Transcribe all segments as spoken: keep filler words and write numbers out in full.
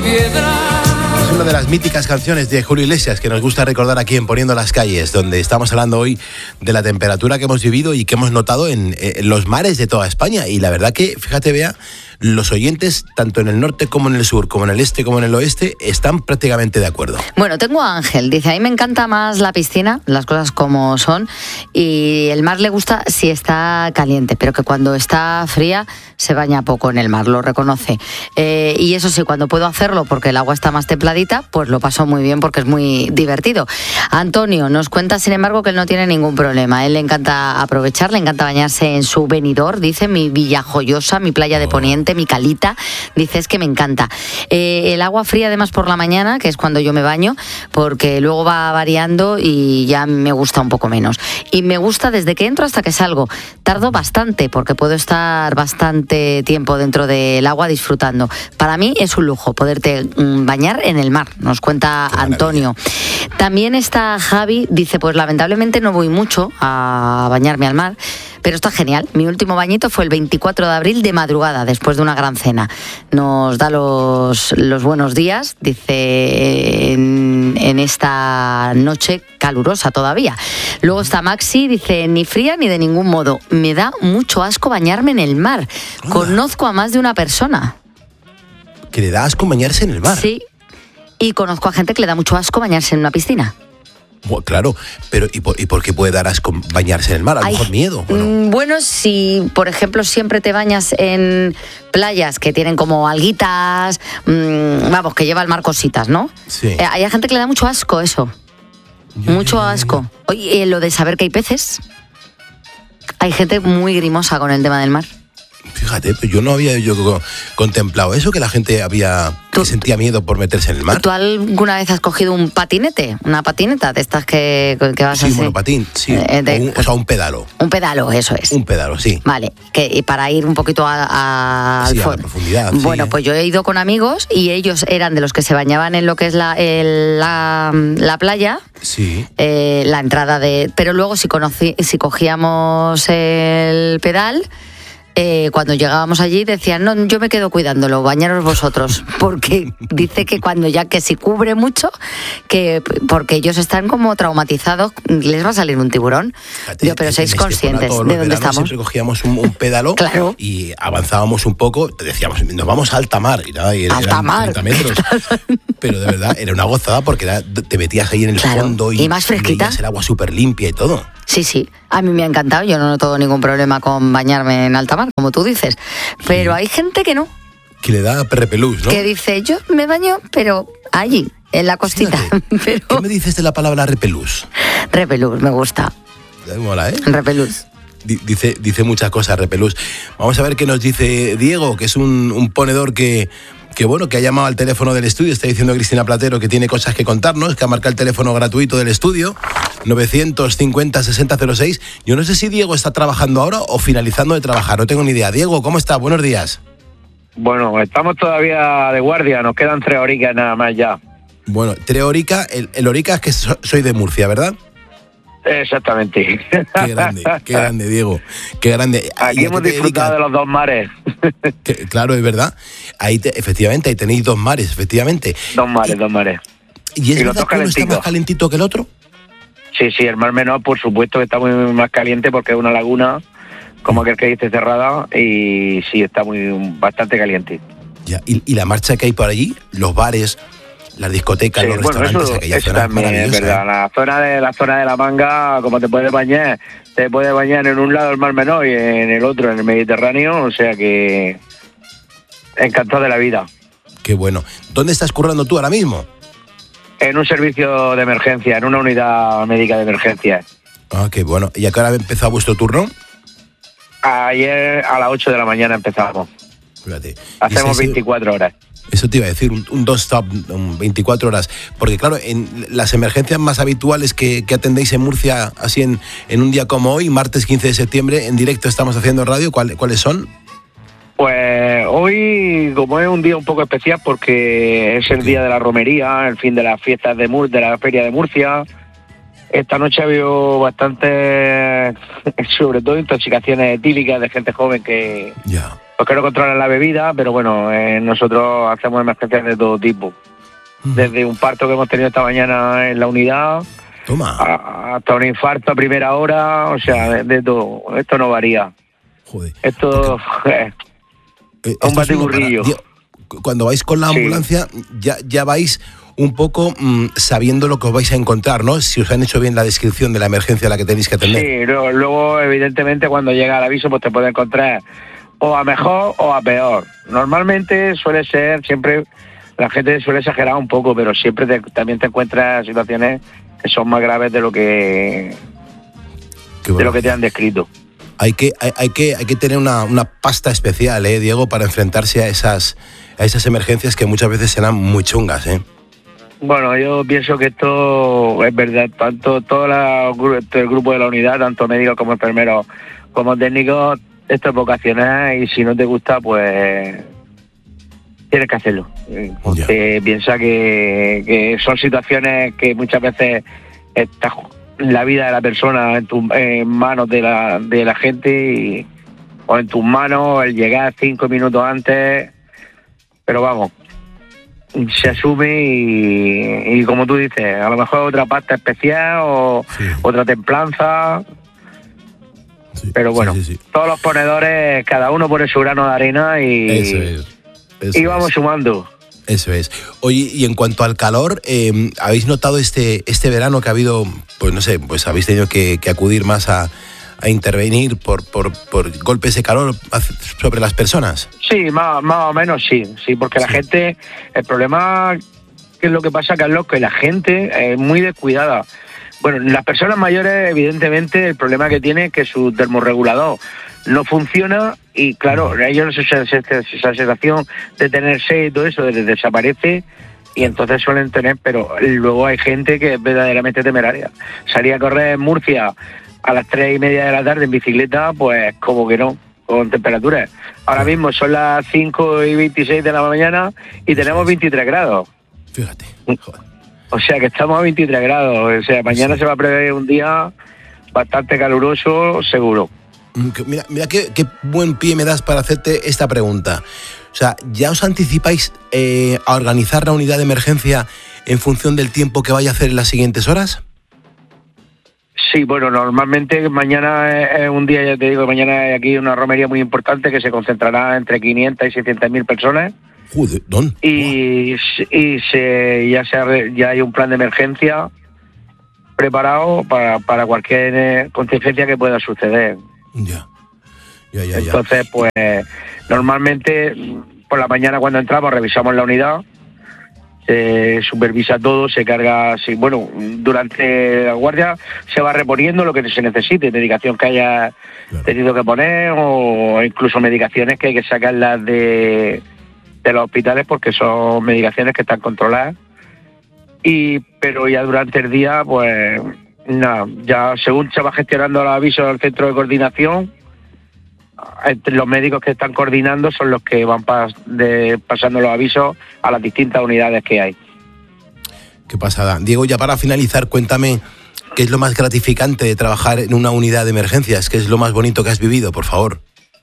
piedra. Es una de las míticas canciones de Julio Iglesias que nos gusta recordar aquí en Poniendo las Calles, donde estamos hablando hoy de la temperatura que hemos vivido y que hemos notado en, en los mares de toda España. Y la verdad que, fíjate, Bea, los oyentes, tanto en el norte como en el sur, como en el este como en el oeste, están prácticamente de acuerdo. Bueno, tengo a Ángel, dice, a mí me encanta más la piscina, las cosas como son, y el mar le gusta si está caliente, pero que cuando está fría se baña poco en el mar, lo reconoce. Eh, y eso sí, cuando puedo hacerlo porque el agua está más templadita, pues lo paso muy bien porque es muy divertido. Antonio nos cuenta, sin embargo, que él no tiene ningún problema. A él le encanta aprovechar, le encanta bañarse en su Benidorm, dice, mi Villa Joyosa, mi playa de Poniente, mi calita, dice, es que me encanta. Eh, el agua fría además por la mañana, que es cuando yo me baño, porque luego va variando y ya me gusta un poco menos. Y me gusta desde que entro hasta que salgo. Tardo bastante porque puedo estar bastante tiempo dentro del agua disfrutando. Para mí es un lujo poderte bañar en el mar, nos cuenta Antonio. También está Javi, dice, pues lamentablemente no voy mucho a bañarme al mar, pero está genial. Mi último bañito fue el veinticuatro de abril de madrugada, después de una gran cena. Nos da los, los buenos días, dice, en, en esta noche calurosa todavía. Luego está Maxi, dice, ni fría ni de ningún modo. Me da mucho asco bañarme en el mar. Hola. Conozco a más de una persona. ¿Que le da asco bañarse en el mar? Sí, y conozco a gente que le da mucho asco bañarse en una piscina. Bueno, claro, pero ¿y por, ¿y por qué puede dar asco bañarse en el mar? A lo mejor miedo, ¿o no? Bueno, si por ejemplo siempre te bañas en playas que tienen como alguitas, mmm, vamos, que lleva el mar cositas, ¿no? Sí. Eh, hay gente que le da mucho asco eso. Yo, mucho yo, asco. Yo. Oye, lo de saber que hay peces. Hay gente muy grimosa con el tema del mar. Fíjate, pues yo no había yo contemplado eso, que la gente había que sentía miedo por meterse en el mar. ¿Tú alguna vez has cogido un patinete? Una patineta de estas que, que vas sí, a hacer. Sí, monopatín, sí. Eh, de, o, un, o sea, un pedalo. Un pedalo, eso es. Un pedalo, sí. Vale, que y para ir un poquito a, a, sí, al a la profundidad. Bueno, sí. Pues yo he ido con amigos y ellos eran de los que se bañaban en lo que es la, el, la, la playa. Sí. Eh, la entrada de. Pero luego si, conocí, si cogíamos el pedal. Eh, cuando llegábamos allí decían, no, yo me quedo cuidándolo, bañaros vosotros, porque dice que cuando ya que si cubre mucho, que porque ellos están como traumatizados, les va a salir un tiburón. Fíjate, Digo, pero sois conscientes de dónde estamos. Siempre cogíamos un, un pedalo claro. y avanzábamos un poco, decíamos, nos vamos a alta mar, y nada, y alta eran mar. treinta metros, pero de verdad era una gozada porque era, te metías ahí en el claro. fondo y, y más fresquita. veías el agua súper limpia y todo. Sí, sí, a mí me ha encantado, yo no noto ningún problema con bañarme en alta mar, como tú dices, pero sí. Hay gente que no. Que le da repelús, ¿no? Que dice, yo me baño, pero allí, en la costita. Pero... ¿Qué me dices de la palabra repelús? Repelús, me gusta. Me mola, ¿eh? Repelús. Dice, dice muchas cosas, repelús. Vamos a ver qué nos dice Diego, que es un, un ponedor que... que bueno, que ha llamado al teléfono del estudio, está diciendo Cristina Platero que tiene cosas que contarnos, que ha marcado el teléfono gratuito del estudio, novecientos cincuenta sesenta cero seis. Yo no sé si Diego está trabajando ahora o finalizando de trabajar, no tengo ni idea. Diego, ¿cómo está? Buenos días. Bueno, estamos todavía de guardia, nos quedan tres horicas nada más ya. Bueno, tres horicas, el, el horica es que so, soy de Murcia, ¿verdad? Exactamente. Qué grande, qué grande, Diego. Qué grande. Aquí hemos disfrutado de los dos mares. Que, claro, es verdad. Ahí te, efectivamente, ahí tenéis dos mares, efectivamente. Dos mares, y, dos mares. ¿Y es y verdad que uno está más calentito que el otro? Sí, sí, el mar menor, por supuesto que está muy más caliente porque es una laguna, como aquel que dice, cerrada, y sí, está muy bastante caliente. Ya, y, y la marcha que hay por allí, los bares, las discotecas, sí, los bueno, restaurantes, eso, aquella eso zona también es verdad. ¿eh? La zona de la zona de la Manga, como te puedes bañar, te puedes bañar en un lado el Mar Menor y en el otro en el Mediterráneo, o sea que encantado de la vida. Qué bueno. ¿Dónde estás currando tú ahora mismo? En un servicio de emergencia, en una unidad médica de emergencia. Ah, qué bueno. ¿Y a qué hora empezó vuestro turno? Ayer a las ocho de la mañana empezamos. Fíjate. Hacemos veinticuatro horas. Eso te iba a decir, un, un dos-stop, un veinticuatro horas. Porque claro, en las emergencias más habituales que, que atendéis en Murcia, así en, en un día como hoy, martes quince de septiembre, en directo estamos haciendo radio, ¿cuál, ¿cuáles son? Pues hoy, como es un día un poco especial porque es el día de la romería, el fin de las fiestas de Mur, de la Feria de Murcia, esta noche ha habido bastante, sobre todo intoxicaciones etílicas de gente joven que, Ya. pues que no controlan la bebida, pero bueno, eh, nosotros hacemos emergencias de todo tipo. Desde un parto que hemos tenido esta mañana en la unidad, Toma. a- hasta un infarto a primera hora, o sea, de, de todo. Esto no varía. Joder. Esto Eh, eh, un esto es batiburrillo. una para- Diego, cuando vais con la Sí. ambulancia, ya, ya vais un poco mm, sabiendo lo que os vais a encontrar, ¿no? Si os han hecho bien la descripción de la emergencia a la que tenéis que atender. Sí, luego, luego, evidentemente cuando llega el aviso pues te puede encontrar o a mejor o a peor. Normalmente suele ser, siempre la gente suele exagerar un poco, pero siempre te- también te encuentras situaciones que son más graves de lo que Qué de lo que te barbaridad. han descrito. Hay que, hay, hay que, hay que tener una, una pasta especial, ¿eh, Diego, para enfrentarse a esas, a esas emergencias que muchas veces serán muy chungas, ¿eh? Bueno, yo pienso que esto es verdad, tanto todo la, el grupo de la unidad, tanto médicos como enfermeros como técnicos, esto es vocacional y si no te gusta, pues tienes que hacerlo. Porque piensa que, que son situaciones que muchas veces está la vida de la persona en, tu, en manos de la, de la gente y, o en tus manos el llegar cinco minutos antes, pero vamos, se asume y, y como tú dices, a lo mejor otra pasta especial o Sí. otra templanza, Sí, pero bueno, sí, sí, sí. todos los ponedores, cada uno pone su grano de arena y, Eso es. Eso y vamos es. sumando. Eso es. Oye, y en cuanto al calor, eh, ¿habéis notado este, este verano que ha habido, pues no sé, pues habéis tenido que, que acudir más a, a intervenir por, por, por golpes de calor sobre las personas? Sí, más, más o menos sí, sí, porque la Sí. gente, el problema, ¿qué es lo que pasa, Carlos? Que la gente es muy descuidada. Bueno, las personas mayores, evidentemente, el problema que tiene es que su termorregulador no funciona y, claro, a ellos esa, esa, esa sensación de tener sed y todo eso les desaparece y entonces suelen tener, pero luego hay gente que es verdaderamente temeraria. Salir a correr en Murcia a las tres y media de la tarde en bicicleta, pues como que no, con temperaturas. Ahora mismo son las cinco y veintiséis de la mañana y tenemos veintitrés grados. Fíjate. Joder. O sea que estamos a veintitrés grados. O sea, mañana Sí. se va a prever un día bastante caluroso, seguro. Mm, que- Mira, mira qué, qué buen pie me das para hacerte esta pregunta. O sea, ¿ya os anticipáis eh, a organizar la unidad de emergencia en función del tiempo que vaya a hacer en las siguientes horas? Sí, bueno, normalmente mañana es es un día, ya te digo, mañana hay aquí una romería muy importante que se concentrará entre quinientas y seiscientas mil personas Joder, Don. y, y se, ya, se, ha re- ya hay un plan de emergencia preparado para, para cualquier eh, contingencia que pueda suceder. Ya. Ya, ya, ya. Entonces, pues normalmente por la mañana cuando entramos revisamos la unidad, se supervisa todo, se carga, sí, bueno, durante la guardia se va reponiendo lo que se necesite, medicación que haya Claro. tenido que poner o incluso medicaciones que hay que sacarlas de, de los hospitales porque son medicaciones que están controladas. Y pero ya durante el día, pues nada, ya según se va gestionando los avisos del centro de coordinación, entre los médicos que están coordinando son los que van pas, de, pasando los avisos a las distintas unidades que hay. Qué pasada. Diego, ya para finalizar, cuéntame qué es lo más gratificante de trabajar en una unidad de emergencias, qué es lo más bonito que has vivido, por favor.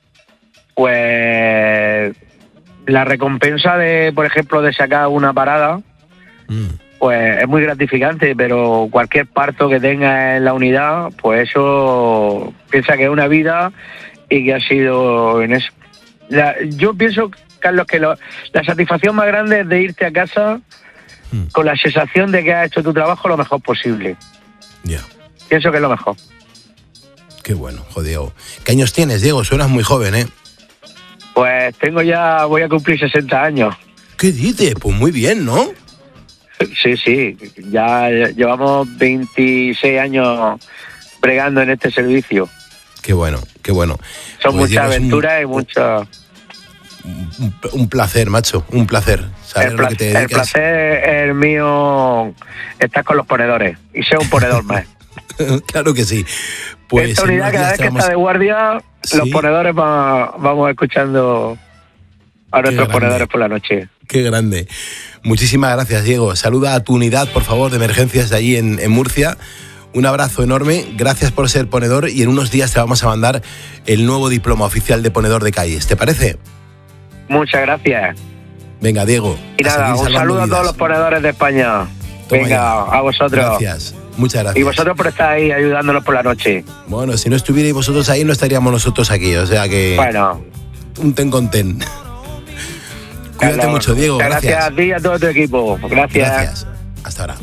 Pues la recompensa de, por ejemplo, de sacar una parada, Mm. pues es muy gratificante, pero cualquier parto que tenga en la unidad, pues eso piensa que es una vida y que ha sido en eso. La- yo pienso, Carlos, que lo- la satisfacción más grande es de irte a casa Mm. con la sensación de que has hecho tu trabajo lo mejor posible. Ya. Pienso que es lo mejor. Qué bueno, joder, Diego. ¿Qué años tienes, Diego? Suenas muy joven, ¿eh? Pues tengo ya, voy a cumplir sesenta años. ¿Qué dices? Pues muy bien, ¿no? Sí, sí, ya llevamos veintiséis años bregando en este servicio. Qué bueno, qué bueno. Son Pues, Diego, muchas es un- aventuras y mucho... Un, un placer, macho, un placer. Saber El, lo pla- que te el dedicas. placer es el mío estar con los ponedores y ser un ponedor más. Claro que sí. Pues Esta en unidad, unos cada días vez te que vamos- está de guardia, Sí. los ponedores va- vamos escuchando a nuestros grande. ponedores por la noche. Qué grande. Muchísimas gracias, Diego. Saluda a tu unidad, por favor, de emergencias de allí en, en Murcia. Un abrazo enorme, gracias por ser ponedor y en unos días te vamos a mandar el nuevo diploma oficial de ponedor de calles, ¿te parece? Muchas gracias. Venga, Diego. Y nada, un saludo vidas. a todos los ponedores de España. Toma Venga, ya. a vosotros. Gracias, muchas gracias. Y vosotros por estar ahí ayudándonos por la noche. Bueno, si no estuvierais vosotros ahí, no estaríamos nosotros aquí, o sea que... Bueno. Un ten con ten. Cuídate Carlos, mucho, Diego. Gracias. Gracias a ti y a todo tu equipo. Gracias. Gracias.